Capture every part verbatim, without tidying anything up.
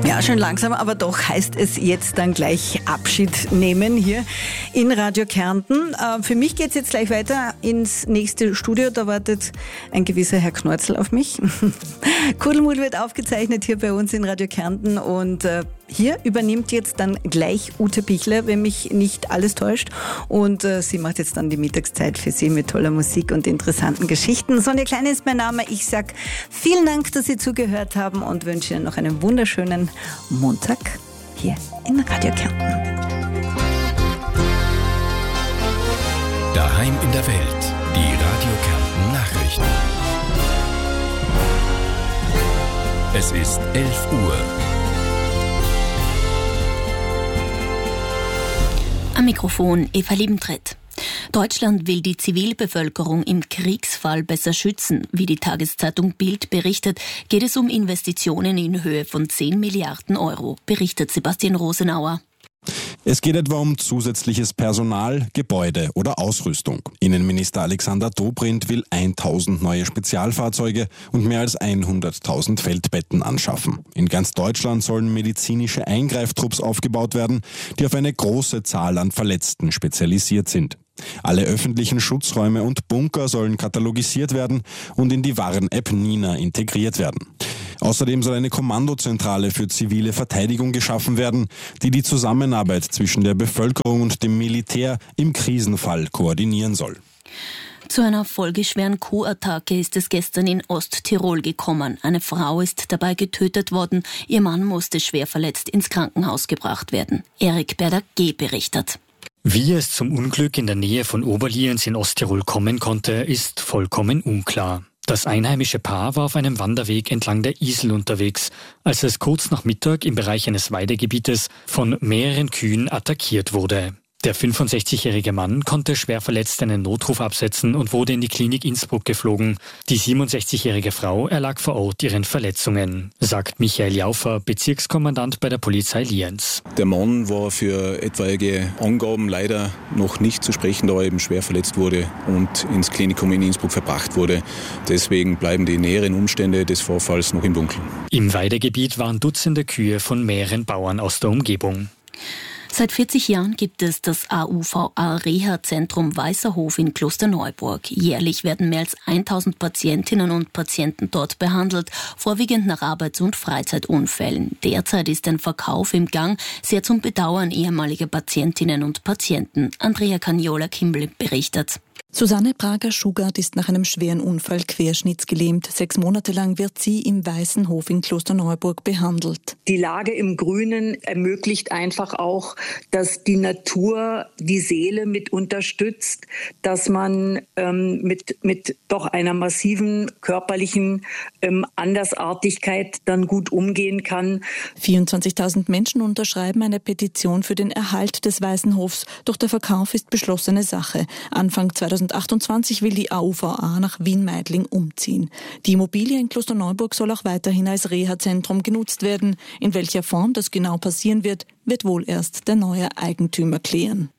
Ja, schön langsam, aber doch heißt es jetzt dann gleich Abschied nehmen hier in Radio Kärnten. Äh, für mich geht's jetzt gleich weiter ins nächste Studio. Da wartet ein gewisser Herr Kneuzl auf mich. Kuddelmuddel wird aufgezeichnet hier bei uns in Radio Kärnten und äh, hier übernimmt jetzt dann gleich Ute Pichler, wenn mich nicht alles täuscht. Und äh, sie macht jetzt dann die Mittagszeit für Sie mit toller Musik und interessanten Geschichten. Sonja Klein ist mein Name. Ich sag vielen Dank, dass Sie zugehört haben und wünsche Ihnen noch einen wunderschönen Montag hier in Radio Kärnten. Daheim in der Welt, die Radio Kärnten Nachrichten. Es ist elf Uhr. Am Mikrofon Eva Liebentritt. Deutschland will die Zivilbevölkerung im Kriegsfall besser schützen. Wie die Tageszeitung Bild berichtet, geht es um Investitionen in Höhe von zehn Milliarden Euro, berichtet Sebastian Rosenauer. Es geht etwa um zusätzliches Personal, Gebäude oder Ausrüstung. Innenminister Alexander Dobrindt will tausend neue Spezialfahrzeuge und mehr als hunderttausend Feldbetten anschaffen. In ganz Deutschland sollen medizinische Eingreiftrupps aufgebaut werden, die auf eine große Zahl an Verletzten spezialisiert sind. Alle öffentlichen Schutzräume und Bunker sollen katalogisiert werden und in die Warn-App Nina integriert werden. Außerdem soll eine Kommandozentrale für zivile Verteidigung geschaffen werden, die die Zusammenarbeit zwischen der Bevölkerung und dem Militär im Krisenfall koordinieren soll. Zu einer folgeschweren Kuhattacke ist es gestern in Osttirol gekommen. Eine Frau ist dabei getötet worden. Ihr Mann musste schwer verletzt ins Krankenhaus gebracht werden. Erik Berder-G. berichtet. Wie es zum Unglück in der Nähe von Oberlienz in Osttirol kommen konnte, ist vollkommen unklar. Das einheimische Paar war auf einem Wanderweg entlang der Isel unterwegs, als es kurz nach Mittag im Bereich eines Weidegebietes von mehreren Kühen attackiert wurde. Der fünfundsechzigjährige Mann konnte schwer verletzt einen Notruf absetzen und wurde in die Klinik Innsbruck geflogen. Die siebenundsechzigjährige Frau erlag vor Ort ihren Verletzungen, sagt Michael Jaufer, Bezirkskommandant bei der Polizei Lienz. Der Mann war für etwaige Angaben leider noch nicht zu sprechen, da er eben schwer verletzt wurde und ins Klinikum in Innsbruck verbracht wurde. Deswegen bleiben die näheren Umstände des Vorfalls noch im Dunkeln. Im Weidegebiet waren Dutzende Kühe von mehreren Bauern aus der Umgebung. Seit vierzig Jahren gibt es das A U V A-Reha-Zentrum Weißerhof in Klosterneuburg. Jährlich werden mehr als tausend Patientinnen und Patienten dort behandelt, vorwiegend nach Arbeits- und Freizeitunfällen. Derzeit ist ein Verkauf im Gang, sehr zum Bedauern ehemaliger Patientinnen und Patienten. Andrea Cagnola-Kimball berichtet. Susanne Prager-Schugart ist nach einem schweren Unfall querschnittsgelähmt. Sechs Monate lang wird sie im Weißen Hof in Klosterneuburg behandelt. Die Lage im Grünen ermöglicht einfach auch, dass die Natur die Seele mit unterstützt, dass man ähm, mit, mit doch einer massiven körperlichen ähm, Andersartigkeit dann gut umgehen kann. vierundzwanzigtausend Menschen unterschreiben eine Petition für den Erhalt des Weißen Hofs. Doch der Verkauf ist beschlossene Sache. Anfang zweitausendachtundzwanzig will die A U V A nach Wien-Meidling umziehen. Die Immobilie in Klosterneuburg soll auch weiterhin als Reha-Zentrum genutzt werden. In welcher Form das genau passieren wird, wird wohl erst der neue Eigentümer klären.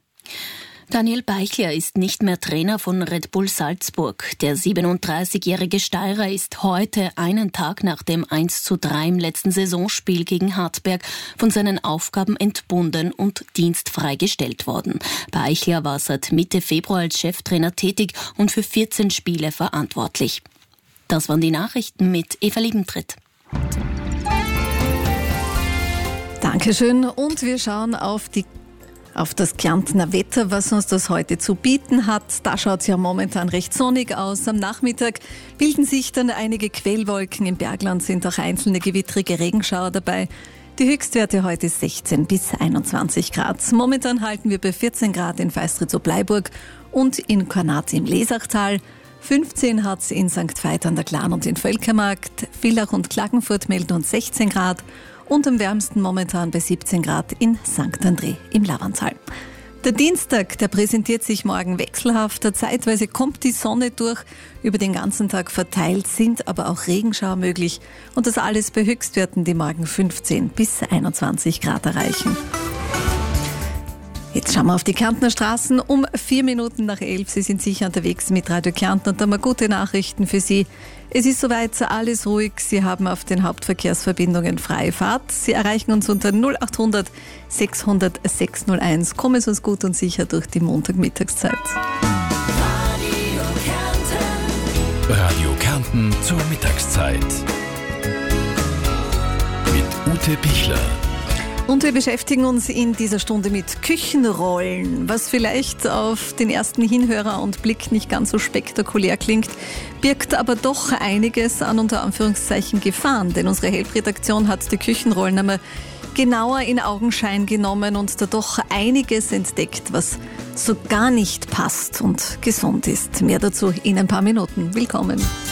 Daniel Beichler ist nicht mehr Trainer von Red Bull Salzburg. Der siebenunddreißigjährige Steirer ist heute, einen Tag nach dem eins zu drei im letzten Saisonspiel gegen Hartberg, von seinen Aufgaben entbunden und dienstfrei gestellt worden. Beichler war seit Mitte Februar als Cheftrainer tätig und für vierzehn Spiele verantwortlich. Das waren die Nachrichten mit Eva Liebentritt. Dankeschön und wir schauen auf die Auf das Kärntner Wetter, was uns das heute zu bieten hat. Da schaut es ja momentan recht sonnig aus. Am Nachmittag bilden sich dann einige Quellwolken. Im Bergland sind auch einzelne gewittrige Regenschauer dabei. Die Höchstwerte heute sechzehn bis einundzwanzig Grad. Momentan halten wir bei vierzehn Grad in Feistritz-Obleiburg und in Kornat im Lesachtal. fünfzehn hat es in Sankt Veit an der Glan und in Völkermarkt. Villach und Klagenfurt melden uns sechzehn Grad. Und am wärmsten momentan bei siebzehn Grad in Sankt André im Lavanzal. Der Dienstag, der präsentiert sich morgen wechselhafter. Zeitweise kommt die Sonne durch. Über den ganzen Tag verteilt sind aber auch Regenschauer möglich. Und das alles bei Höchstwerten, die morgen fünfzehn bis einundzwanzig Grad erreichen. Jetzt schauen wir auf die Kärntner Straßen um vier Minuten nach elf. Sie sind sicher unterwegs mit Radio Kärnten und da haben wir gute Nachrichten für Sie. Es ist soweit alles ruhig. Sie haben auf den Hauptverkehrsverbindungen freie Fahrt. Sie erreichen uns unter null acht hundert sechshundert sechshunderteins. Kommen Sie uns gut und sicher durch die Montagmittagszeit. Radio Kärnten. Radio Kärnten zur Mittagszeit. Mit Ute Pichler. Und wir beschäftigen uns in dieser Stunde mit Küchenrollen. Was vielleicht auf den ersten Hinhörer und Blick nicht ganz so spektakulär klingt, birgt aber doch einiges an unter Anführungszeichen Gefahren. Denn unsere Help-Redaktion hat die Küchenrollen einmal genauer in Augenschein genommen und da doch einiges entdeckt, was so gar nicht passt und gesund ist. Mehr dazu in ein paar Minuten. Willkommen.